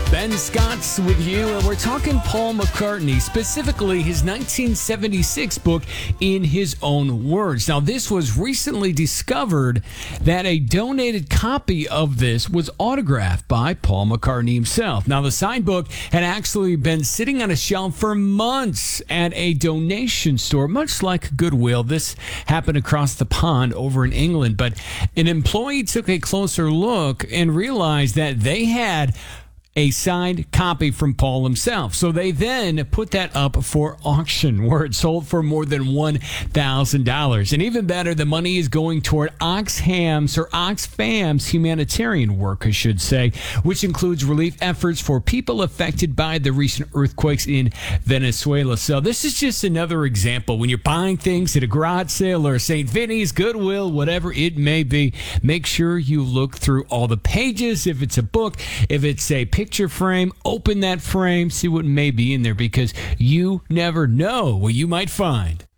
Ben Scott's with you, and we're talking Paul McCartney, specifically his 1976 book, In His Own Words. Now, this was recently discovered that a donated copy of this was autographed by Paul McCartney himself. Now, the signed book had actually been sitting on a shelf for months at a donation store, much like Goodwill. This happened across the pond over in England, but an employee took a closer look and realized that they had a signed copy from Paul himself. So they then put that up for auction, where it sold for more than $1,000. And even better, the money is going toward Oxfam's humanitarian work, I should say, which includes relief efforts for people affected by the recent earthquakes in Venezuela. So this is just another example. When you're buying things at a garage sale or St. Vinny's, Goodwill, whatever it may be, make sure you look through all the pages. If it's a book, if it's a picture frame, open that frame, see what may be in there, because you never know what you might find.